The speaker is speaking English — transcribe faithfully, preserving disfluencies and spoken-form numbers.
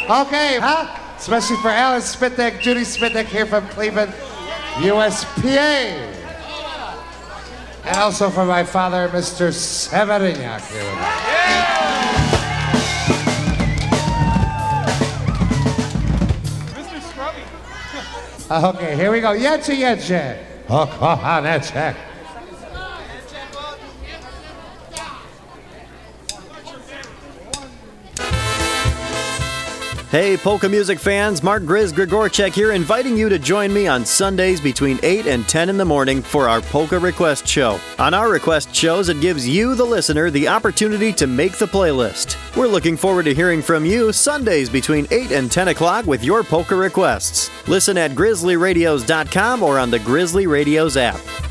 Okay, huh? Especially for Alan Spitnick, Judy Spitnick here from Cleveland, U S P A. And also for my father, Mister Severignac here with me. Mister Scrubby. Okay, here we go. Yeche, yeche. Oh, come on, that's check. Hey, polka music fans, Mark Grizz Grigorchek here, inviting you to join me on Sundays between eight and ten in the morning for our Polka Request Show. On our request shows, it gives you, the listener, the opportunity to make the playlist. We're looking forward to hearing from you Sundays between eight and ten o'clock with your polka requests. Listen at grizzly radios dot com or on the Grizzly Radios app.